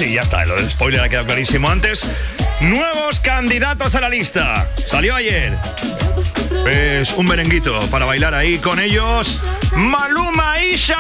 sí, ya está, el spoiler ha quedado clarísimo antes. Nuevos candidatos a la lista. Salió ayer. Pues un merenguito para bailar ahí con ellos. Maluma y Shakira.